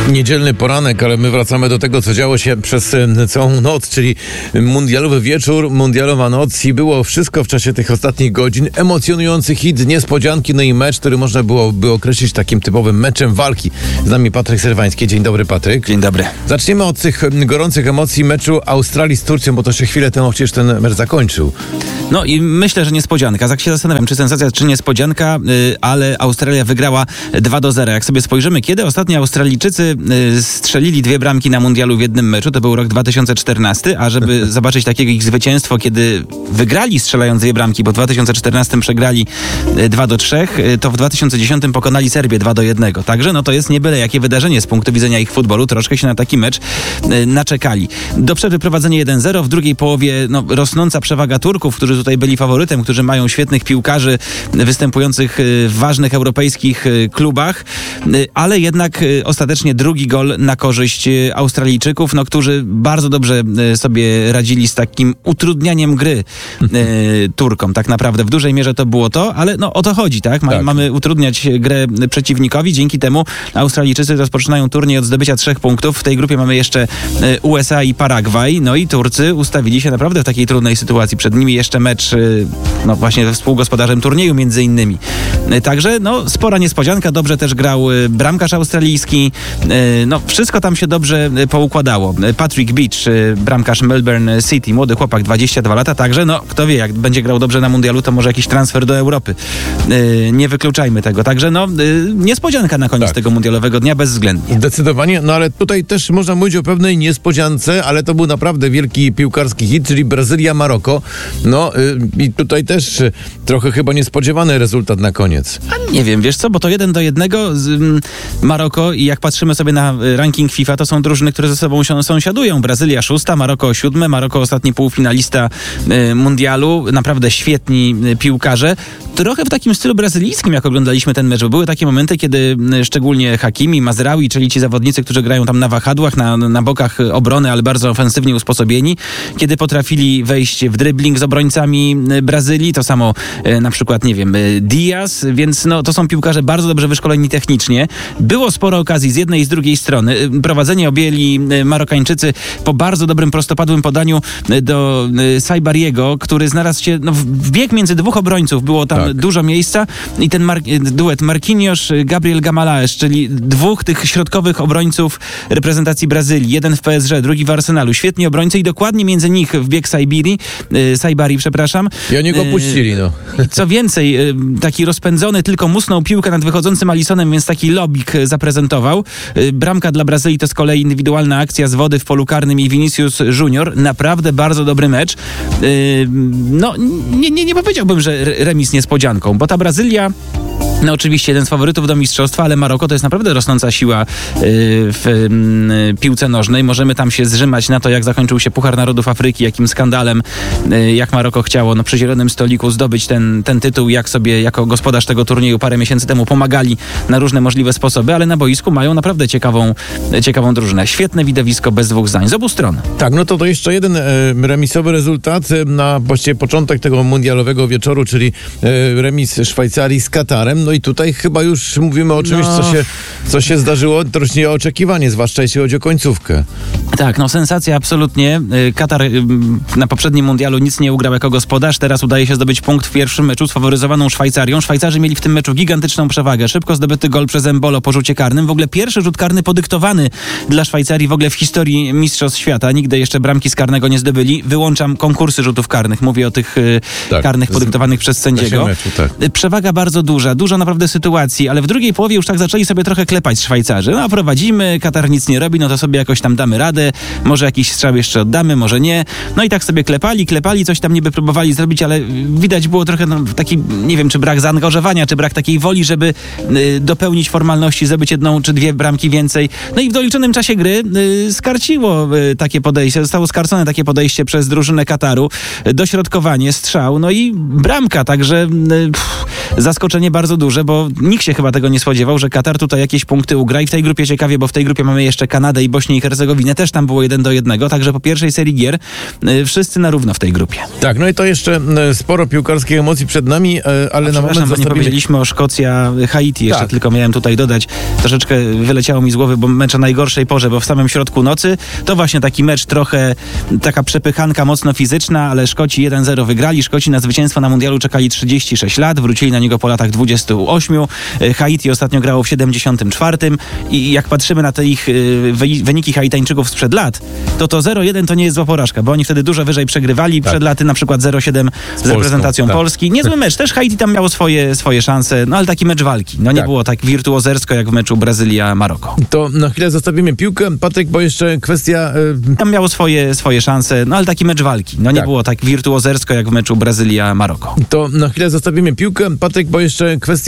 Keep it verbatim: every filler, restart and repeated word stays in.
Niedzielny poranek, ale my wracamy do tego, co działo się przez całą noc, czyli mundialowy wieczór, mundialowa noc i było wszystko w czasie tych ostatnich godzin. Emocjonujący hit, niespodzianki, no i mecz, który można byłoby określić takim typowym meczem walki. Z nami Patryk Serwański. Dzień dobry, Patryk. Dzień dobry. Zaczniemy od tych gorących emocji meczu Australii z Turcją, bo to się chwilę temu przecież ten mecz zakończył. No i myślę, że niespodzianka. Tak się zastanawiam, czy sensacja, czy niespodzianka, yy, ale Australia wygrała dwa do zera. Jak sobie spojrzymy, kiedy ostatnio Australijczycy yy, strzelili dwie bramki na mundialu w jednym meczu, to był rok dwa tysiące czternasty, a żeby zobaczyć takiego ich zwycięstwo, kiedy wygrali strzelając dwie bramki, bo w dwa tysiące czternastym przegrali yy, dwa do trzech, yy, to w dwa tysiące dziesiątym pokonali Serbię dwa do jednego. Także no to jest nie byle jakie wydarzenie z punktu widzenia ich futbolu. Troszkę się na taki mecz yy, naczekali. Do przerwy prowadzenie jeden zero, w drugiej połowie no, rosnąca przewaga Turków, którzy tutaj byli faworytem, którzy mają świetnych piłkarzy występujących w ważnych europejskich klubach, ale jednak ostatecznie drugi gol na korzyść Australijczyków, no, którzy bardzo dobrze sobie radzili z takim utrudnianiem gry Turkom. Tak naprawdę w dużej mierze to było to, ale no o to chodzi, tak? Ma, tak. Mamy utrudniać grę przeciwnikowi, dzięki temu Australijczycy rozpoczynają turniej od zdobycia trzech punktów. W tej grupie mamy jeszcze U S A i Paragwaj, no i Turcy ustawili się naprawdę w takiej trudnej sytuacji. Przed nimi jeszcze mecz no właśnie ze współgospodarzem turnieju między innymi. Także no spora niespodzianka, dobrze też grał bramkarz australijski, no wszystko tam się dobrze poukładało. Patrick Beach, bramkarz Melbourne City, młody chłopak, dwadzieścia dwa lata, także no kto wie, jak będzie grał dobrze na mundialu, to może jakiś transfer do Europy. Nie wykluczajmy tego. Także no niespodzianka na koniec tak. tego mundialowego dnia bezwzględnie. Zdecydowanie, no ale tutaj też można mówić o pewnej niespodziance, ale to był naprawdę wielki piłkarski hit, czyli Brazylia-Maroko. No i tutaj też trochę chyba niespodziewany rezultat na koniec. A nie wiem, wiesz co, bo to jeden do jednego z mm, Maroko i jak patrzymy sobie na ranking FIFA, to są drużyny, które ze sobą sąsiadują. Brazylia szósta, Maroko siódme, Maroko ostatni półfinalista y, mundialu. Naprawdę świetni y, piłkarze. Trochę w takim stylu brazylijskim, jak oglądaliśmy ten mecz, bo były takie momenty, kiedy y, szczególnie Hakimi, Mazraoui, czyli ci zawodnicy, którzy grają tam na wahadłach, na, na bokach obrony, ale bardzo ofensywnie usposobieni, kiedy potrafili wejść w dribbling z obrońcami Brazylii, to samo e, na przykład, nie wiem, Diaz, więc no, to są piłkarze bardzo dobrze wyszkoleni technicznie. Było sporo okazji z jednej i z drugiej strony. Prowadzenie objęli Marokańczycy po bardzo dobrym prostopadłym podaniu do e, Saibariego, który znalazł się no, w bieg między dwóch obrońców. Było tam tak. dużo miejsca i ten mar- duet Marquinhos, Gabriel Gamalaes, czyli dwóch tych środkowych obrońców reprezentacji Brazylii. Jeden w P S G, drugi w Arsenalu. Świetni obrońcy i dokładnie między nich wbiegł Saibari, e, Saibari, przepraszam. I oni go puścili, no. Co więcej, taki rozpędzony tylko musnął piłkę nad wychodzącym Alissonem, więc taki lobik zaprezentował. Bramka dla Brazylii to z kolei indywidualna akcja z wody w polu karnym i Vinicius Junior. Naprawdę bardzo dobry mecz. No, nie, nie, nie powiedziałbym, że remis niespodzianką, bo ta Brazylia no oczywiście jeden z faworytów do mistrzostwa, ale Maroko to jest naprawdę rosnąca siła w piłce nożnej. Możemy tam się zrzymać na to, jak zakończył się Puchar Narodów Afryki, jakim skandalem, jak Maroko chciało no, przy zielonym stoliku zdobyć ten, ten tytuł, jak sobie jako gospodarz tego turnieju parę miesięcy temu pomagali na różne możliwe sposoby, ale na boisku mają naprawdę ciekawą, ciekawą drużynę. Świetne widowisko bez dwóch zdań, z obu stron. Tak, no to to jeszcze jeden e, remisowy rezultat na właściwie początek tego mundialowego wieczoru, czyli e, remis Szwajcarii z Katarem. No i tutaj chyba już mówimy o czymś, no. co, się, co się zdarzyło troszkę nieoczekiwanie, zwłaszcza jeśli chodzi o końcówkę. Tak, no sensacja absolutnie. Katar na poprzednim mundialu nic nie ugrał jako gospodarz, teraz udaje się zdobyć punkt w pierwszym meczu z faworyzowaną Szwajcarią. Szwajcarzy mieli w tym meczu gigantyczną przewagę. Szybko zdobyty gol przez Embolo po rzucie karnym. W ogóle pierwszy rzut karny podyktowany dla Szwajcarii w ogóle w historii Mistrzostw Świata. Nigdy jeszcze bramki z karnego nie zdobyli. Wyłączam konkursy rzutów karnych. Mówię o tych tak, karnych podyktowanych z, przez sędziego. Meczu, tak. Przewaga bardzo duża. Dużo naprawdę sytuacji, ale w drugiej połowie już tak zaczęli sobie trochę klepać Szwajcarzy. No prowadzimy, Katar nic nie robi, no to sobie jakoś tam damy radę, może jakiś strzał jeszcze oddamy, może nie. No i tak sobie klepali, klepali, coś tam niby próbowali zrobić, ale widać było trochę no, taki, nie wiem, czy brak zaangażowania, czy brak takiej woli, żeby y, dopełnić formalności, zdobyć jedną czy dwie bramki więcej. No i w doliczonym czasie gry y, skarciło y, takie podejście, zostało skarcone takie podejście przez drużynę Kataru, y, dośrodkowanie, strzał, no i bramka, także y, pff, zaskoczenie bardzo duże, bo nikt się chyba tego nie spodziewał, że Katar tutaj jakieś punkty ugra i w tej grupie ciekawie, bo w tej grupie mamy jeszcze Kanadę i Bośnię i Hercegowinę, też tam było jeden do jednego, także po pierwszej serii gier y, wszyscy na równo w tej grupie. Tak, no i to jeszcze y, sporo piłkarskich emocji przed nami, y, ale A na moment bo nie zostawimy... powiedzieliśmy o Szkocja, Haiti, jeszcze Tak. tylko miałem tutaj dodać, troszeczkę wyleciało mi z głowy, bo mecz o najgorszej porze, bo w samym środku nocy, to właśnie taki mecz trochę, taka przepychanka mocno fizyczna, ale Szkoci jeden zero wygrali, Szkoci na zwycięstwo na mundialu czekali trzydzieści sześć lat, wrócili na niego po latach dwudziestu ośmiu, Haiti ostatnio grało w siedemdziesiątym czwartym i jak patrzymy na te ich y, wy- wyniki Haitańczyków sprzed lat, to to zero jeden to nie jest zła porażka, bo oni wtedy dużo wyżej przegrywali, Tak. przed laty na przykład zero siedem z, Polską, reprezentacją tak. Polski. Niezły mecz, też Haiti tam miało swoje, swoje szanse, no ale taki mecz walki. No nie Tak. było tak wirtuozersko jak w meczu Brazylia-Maroko. To na chwilę zostawimy piłkę. Patryk, bo jeszcze kwestia... Y, Tam miało swoje, swoje szanse, no ale taki mecz walki. No nie Tak. było tak wirtuozersko jak w meczu Brazylia-Maroko. to na chwilę zostawimy piłkę. Patryk, bo jeszcze kwestia...